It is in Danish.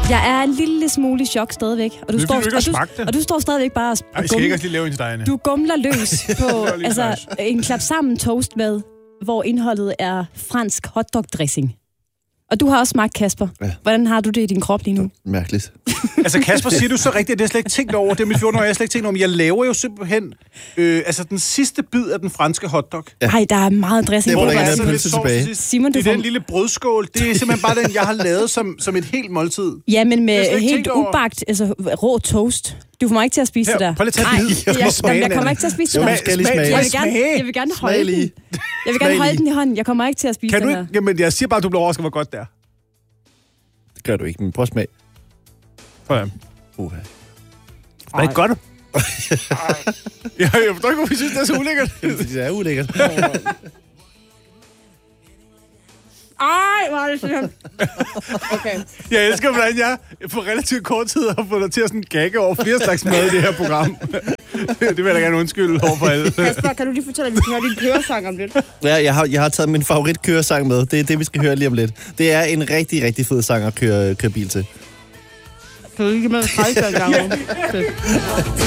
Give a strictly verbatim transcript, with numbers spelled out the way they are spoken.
Jeg er en lille smule i chok stadigvæk. Og du, det er, står, du ikke og, du, smagt det. og du står stadigvæk bare og, Ej, jeg skal ikke også lige lave en stegene. Du gumler løs på altså, nice. en klap sammen toast med, hvor indholdet er fransk hotdog-dressing. Og du har også smagt, Kasper. Ja. Hvordan har du det i din krop lige nu? Mærkeligt. Altså Kasper, siger du så rigtigt, at det har jeg slet ikke tænkt over. Det er mit fjorten år, jeg har slet ikke tænkt over. Jeg laver jo simpelthen øh, altså den sidste bid af den franske hotdog. Nej, ja. Der er meget dressing. Det på. var der Der ikke er en sådan pølse lidt sovs tilbage. til sidst. Simon, du det er får... den lille brødskål. Det er simpelthen bare den, jeg har lavet som, som et helt måltid. Ja, men Det har jeg slet med ikke helt tænkt over. ubagt, altså rå toast. Du får mig ikke til at spise Her, det der. prøv lige at tage Nej, en bid. Jeg skal jeg, smage jeg, jeg den. kommer ikke til at spise det Smag- der. skal lige smage. Jeg vil gerne, Smag. jeg vil gerne holde Smag den. lige. Jeg vil gerne Smag holde lige. den i hånden. Jeg kommer ikke til at spise Kan du den ikke? her. Jamen, jeg siger bare, at du bliver overrasket, hvor godt det er. Det gør du ikke, men prøv at smage. Prøv at Uha. Det er ikke godt. Jeg, jeg forstår ikke, hvorfor I synes, det er så ulækkert. Det er ulækkert. Ej, hvor er det sådan. Okay. Jeg elsker, hvordan jeg på relativt kort tid har fået dig til at sådan gagge over flere slags mad i det her program. Det vil jeg da gerne undskylde over for alle. Kasper, kan du lige fortælle, at vi skal høre din køresang om lidt? Ja, jeg har, jeg har taget min favorit køresang med. Det er det, vi skal høre lige om lidt. Det er en rigtig, rigtig fed sang at køre, køre bil til. Kan du ikke med at trække den gang?